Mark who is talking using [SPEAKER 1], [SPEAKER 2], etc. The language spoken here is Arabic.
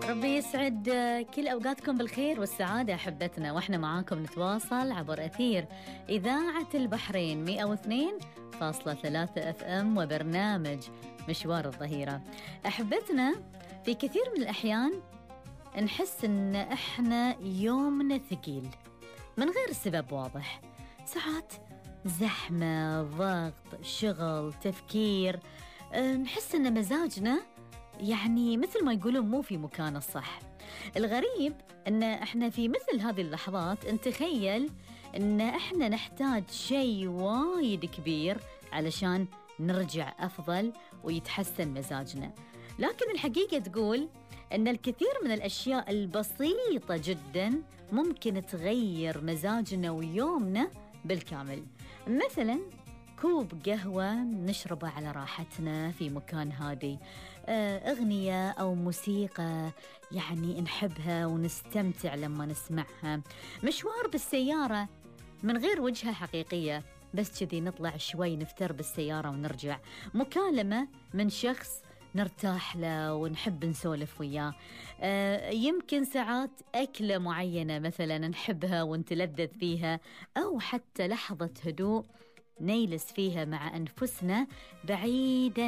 [SPEAKER 1] ربي يسعد كل أوقاتكم بالخير والسعادة أحبتنا، وإحنا معاكم نتواصل عبر أثير إذاعة البحرين 102.3 FM وبرنامج مشوار الظهيرة. أحبتنا، في كثير من الأحيان نحس إن إحنا يومنا ثقيل من غير سبب واضح، ساعات زحمة، ضغط، شغل، تفكير، نحس إن مزاجنا يعني مثل ما يقولون مو في مكان الصح. الغريب إن إحنا في مثل هذه اللحظات نتخيل إن إحنا نحتاج شيء وايد كبير علشان نرجع أفضل ويتحسن مزاجنا، لكن الحقيقة تقول إن الكثير من الأشياء البسيطة جدا ممكن تغير مزاجنا ويومنا بالكامل. مثلا كوب قهوة نشربه على راحتنا في مكان هادي، أغنية أو موسيقى يعني نحبها ونستمتع لما نسمعها، مشوار بالسيارة من غير وجهة حقيقية، بس كذي نطلع شوي نفتر بالسيارة ونرجع، مكالمة من شخص نرتاح له ونحب نسولف وياه، يمكن ساعات أكلة معينة مثلا نحبها ونتلذذ فيها، أو حتى لحظة هدوء نجلس فيها مع أنفسنا بعيداً